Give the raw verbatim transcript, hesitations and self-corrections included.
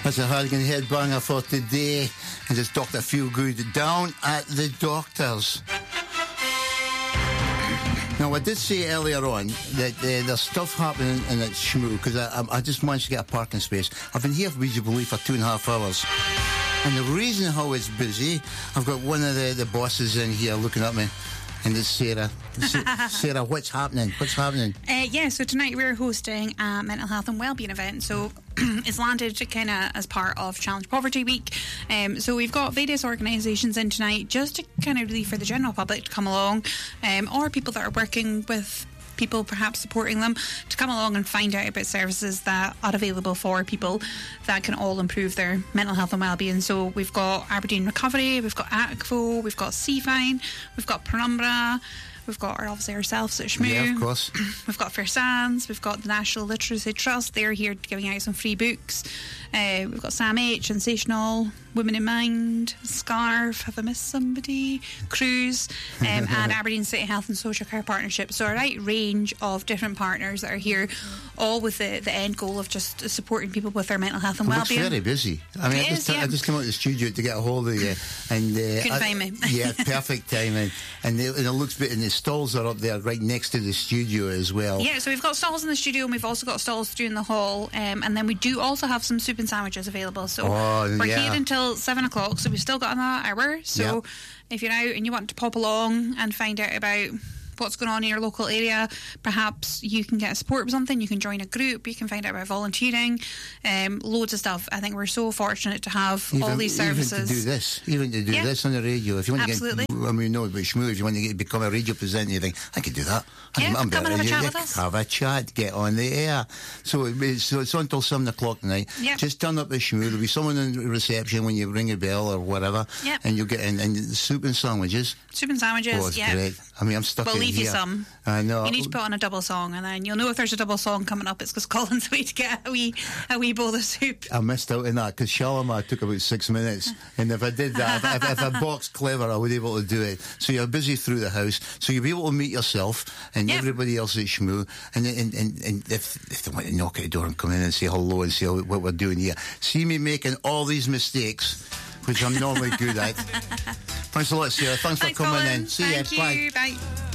That's a Hardigan headbanger for today. And it's Doctor Feelgood down at the doctor's. Now, I did say earlier on that uh, there's stuff happening in that schmoo, because I, I, I just managed to get a parking space. I've been here, would you believe, for two and a half hours. And the reason how it's busy, I've got one of the, the bosses in here looking at me. And it's Sarah. Sarah, what's happening? What's happening? Uh, yeah, so tonight we're hosting a mental health and wellbeing event. So it's landed kind of as part of Challenge Poverty Week. Um, so we've got various organisations in tonight just to kind of really for the general public to come along, um, or people that are working with people perhaps supporting them to come along and find out about services that are available for people that can all improve their mental health and wellbeing. So we've got Aberdeen Recovery, we've got ACFO, we've got Seafine, we've got Penumbra, we've got our, obviously ourselves at Schmoo. Yeah, of course. We've got Fair Sands, we've got the National Literacy Trust. They're here giving out some free books. Uh, we've got Sam H, Sensational, Women in Mind, Scarf, have I missed somebody? Cruise, um, and Aberdeen City Health and Social Care Partnership. So a right range of different partners that are here, all with the, the end goal of just supporting people with their mental health and It wellbeing. looks very busy. I mean, It I just, is, yeah. I just came out of the studio to get a hold of you. And, uh, Couldn't I, find me. Yeah, perfect timing. And, they, and it looks bit, and the stalls are up there right next to the studio as well. Yeah, so we've got stalls in the studio and we've also got stalls through in the hall, um, and then we do also have some soup and sandwiches available. So oh, we're yeah. here until seven o'clock, so we've still got another hour. So yep. if you're out and you want to pop along and find out about what's going on in your local area, perhaps you can get support with something, you can join a group, you can find out about volunteering, um, loads of stuff. I think we're so fortunate to have even, all these services. Even to do this, even to do yeah. this on the radio. If you want Absolutely. to get, I mean, no, but Schmoo, if you want to get, become a radio presenter, you think, I could do that. Yeah, I'm, I'm come and have a chat with us. Have a chat, get on the air. So, it, so it's on until seven o'clock tonight. Yep. Just turn up at Schmoo. There'll be someone in reception when you ring a bell or whatever. Yep. And you'll get in, and soup and sandwiches. Soup and sandwiches, Oh, it's yeah. great. I mean, I'm stuck We'll in leave here. you some. I know. You need to put on a double song, and then you'll know if there's a double song coming up. It's because Colin's way to get a wee, a wee bowl of soup. I missed out on that because Shalimar took about six minutes, and if I did that, if, if, if I boxed clever, I would be able to do it. So you're busy through the house, so you'll be able to meet yourself and yep. everybody else at Schmoo, and, and, and, and if, if they want to knock at the door and come in and say hello and see what we're doing here, see me making all these mistakes, which I'm normally good at. Thanks a lot, Sarah. Thanks, Thanks for coming Colin. in. See Thank ya. you. Bye. Bye.